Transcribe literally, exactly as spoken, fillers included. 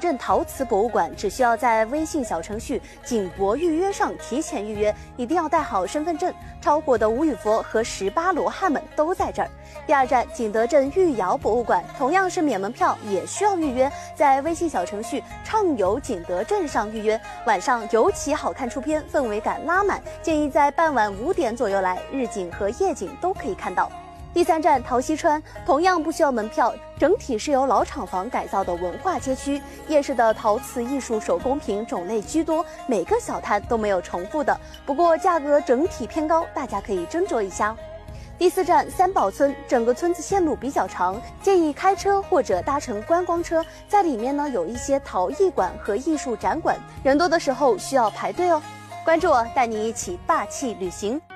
镇陶瓷博物馆只需要在微信小程序景博预约上提前预约，一定要带好身份证。超火的吴宇佛和十八罗汉们都在这儿。第二站，景德镇御窑博物馆同样是免门票，也需要预约，在微信小程序畅游景德镇上预约。晚上尤其好看出片，氛围感拉满，建议在傍晚五点左右来，日景和夜景都可以看到。第三站，陶溪川同样不需要门票，整体是由老厂房改造的文化街区，夜市的陶瓷艺术手工品种类居多，每个小摊都没有重复的，不过价格整体偏高，大家可以斟酌一下。第四站，三宝村，整个村子线路比较长，建议开车或者搭乘观光车，在里面呢有一些陶艺馆和艺术展馆，人多的时候需要排队哦。关注我，带你一起霸气旅行。